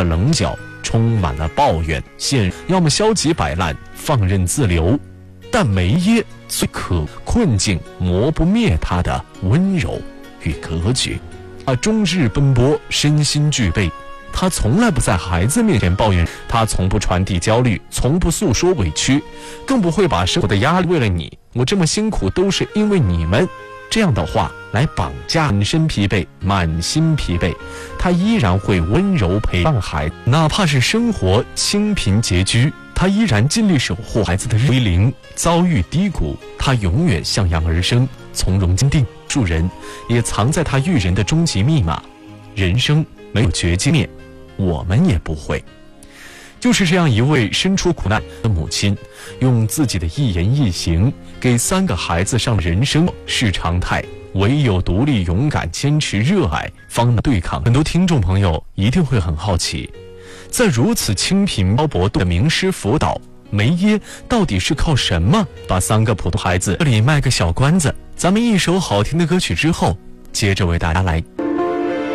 的棱角充满了抱怨，要么消极摆烂，放任自流。但梅耶最可困境磨不灭他的温柔与格局。他终日奔波，身心俱备。他从来不在孩子面前抱怨，他从不传递焦虑，从不诉说委屈，更不会把生活的压力为了你，我这么辛苦都是因为你们这样的话来绑架。满身疲惫，满心疲惫，他依然会温柔陪伴孩子，哪怕是生活清贫拮据，他依然尽力守护孩子的归零。遭遇低谷，他永远向阳而生，从容坚定。助人也藏在他育人的终极密码，人生没有绝境面，我们也不会。就是这样一位身处苦难的母亲，用自己的一言一行给3个孩子上人生是常态，唯有独立勇敢坚持热爱方能对抗。很多听众朋友一定会很好奇，在如此清贫漂泊的名师辅导，梅耶到底是靠什么把3个普通孩子？这里卖个小关子，咱们一首好听的歌曲之后，接着为大家来